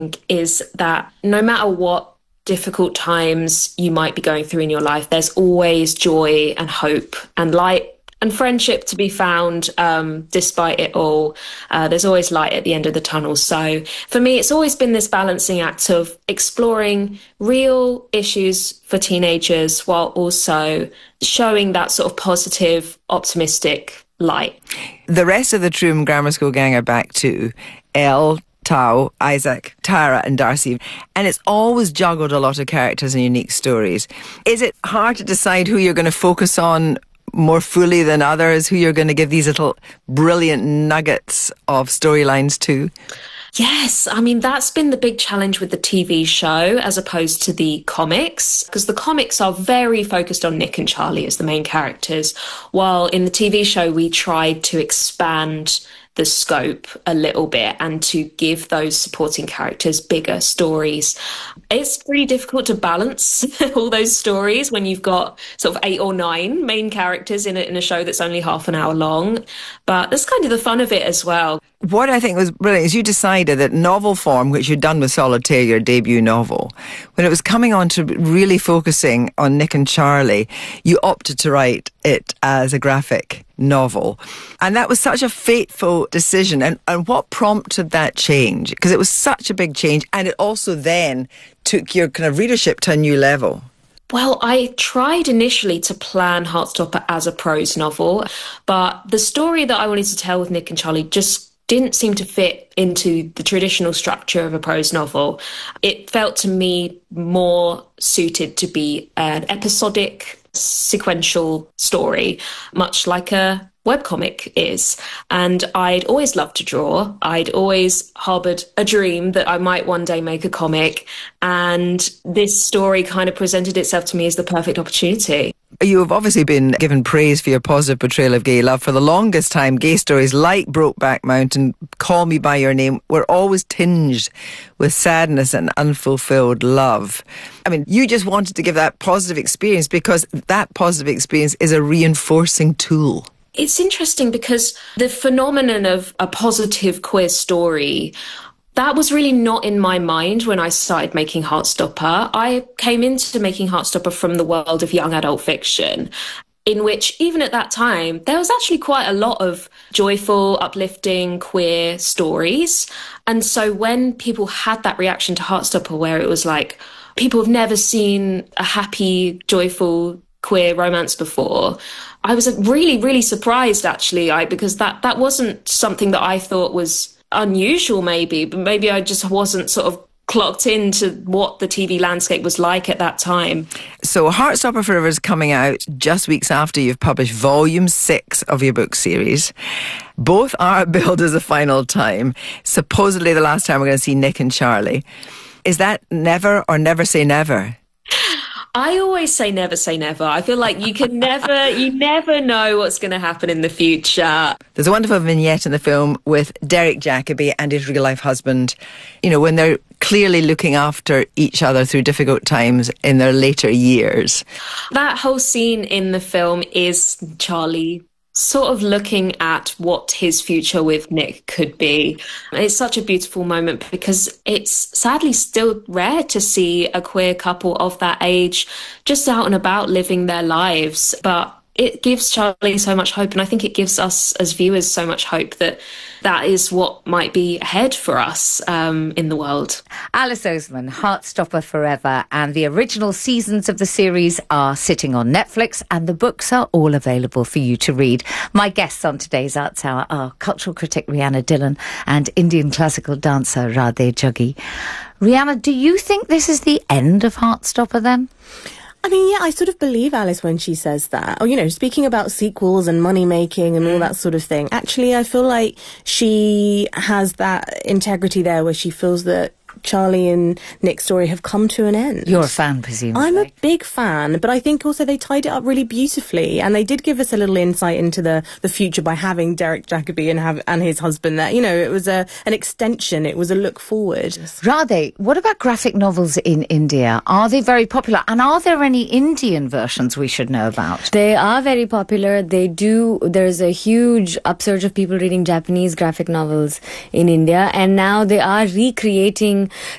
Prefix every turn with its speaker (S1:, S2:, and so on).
S1: is that no matter what difficult times you might be going through in your life, there's always joy and hope and light and friendship to be found, despite it all. There's always light at the end of the tunnel. So for me, it's always been this balancing act of exploring real issues for teenagers while also showing that sort of positive, optimistic light.
S2: The rest of the Troom Grammar School gang are back too. Elle, Tao, Isaac, Tara and Darcy. And it's always juggled a lot of characters and unique stories. Is it hard to decide who you're going to focus on more fully than others, who you're going to give these little brilliant nuggets of storylines to?
S1: Yes, I mean, that's been the big challenge with the TV show as opposed to the comics, because the comics are very focused on Nick and Charlie as the main characters, while in the TV show we tried to expand the scope a little bit and to give those supporting characters bigger stories. It's pretty difficult to balance all those stories when you've got sort of 8 or 9 main characters in a show that's only half an hour long. But that's kind of the fun of it as well.
S2: What I think was brilliant is you decided that novel form, which you'd done with Solitaire, your debut novel, when it was coming on to really focusing on Nick and Charlie, you opted to write it as a graphic novel. And that was such a fateful decision. And what prompted that change? Because it was such a big change, and it also then took your kind of readership to a new level.
S1: Well, I tried initially to plan Heartstopper as a prose novel, but the story that I wanted to tell with Nick and Charlie just didn't seem to fit into the traditional structure of a prose novel. It felt to me more suited to be an episodic, sequential story, much like a webcomic is. And I'd always loved to draw. I'd always harboured a dream that I might one day make a comic. And this story kind of presented itself to me as the perfect opportunity.
S2: You have obviously been given praise for your positive portrayal of gay love. For the longest time, gay stories like Brokeback Mountain, Call Me By Your Name, were always tinged with sadness and unfulfilled love. I mean, you just wanted to give that positive experience because that positive experience is a reinforcing tool.
S1: It's interesting because the phenomenon of a positive queer story, that was really not in my mind when I started making Heartstopper. I came into making Heartstopper from the world of young adult fiction, in which even at that time, there was actually quite a lot of joyful, uplifting, queer stories. And so when people had that reaction to Heartstopper, where it was like, people have never seen a happy, joyful, queer romance before, I was really, really surprised, actually, because that wasn't something that I thought was unusual, maybe, but maybe I just wasn't sort of clocked into what the TV landscape was like at that time.
S2: So Heartstopper Forever is coming out just weeks after you've published volume 6 of your book series. Both are billed as a final time. Supposedly the last time we're going to see Nick and Charlie. Is that never or never say never?
S1: I always say never. I feel like you never know what's going to happen in the future.
S2: There's a wonderful vignette in the film with Derek Jacobi and his real-life husband, you know, when they're clearly looking after each other through difficult times in their later years.
S1: That whole scene in the film is Charlie sort of looking at what his future with Nick could be. It's such a beautiful moment because it's sadly still rare to see a queer couple of that age just out and about living their lives. But it gives Charlie so much hope, and I think it gives us as viewers so much hope that that is what might be ahead for us in the world.
S3: Alice Oseman, Heartstopper Forever, and the original seasons of the series are sitting on Netflix, and the books are all available for you to read. My guests on today's Arts Hour are cultural critic Rhianna Dhillon and Indian classical dancer Radhe Jaggi. Rhianna, do you think this is the end of Heartstopper then?
S4: I mean, yeah, I sort of believe Alice when she says that. Oh, you know, speaking about sequels and money making and all that sort of thing. Actually, I feel like she has that integrity there where she feels that Charlie and Nick's story have come to an end.
S3: You're a fan, presumably.
S4: I'm a big fan, but I think also they tied it up really beautifully, and they did give us a little insight into the future by having Derek Jacobi and his husband there. You know, it was an extension. It was a look forward.
S3: Radhe, what about graphic novels in India? Are they very popular? And are there any Indian versions we should know about?
S5: They are very popular. There's a huge upsurge of people reading Japanese graphic novels in India, and now they are recreating